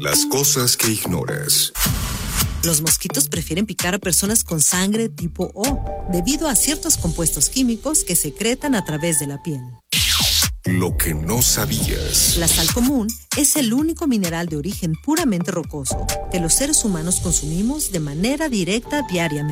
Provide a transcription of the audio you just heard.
Las cosas que ignoras. Los mosquitos prefieren picar a personas con sangre tipo O, debido a ciertos compuestos químicos que secretan a través de la piel. Lo que no sabías. La sal común es el único mineral de origen puramente rocoso que los seres humanos consumimos de manera directa diariamente.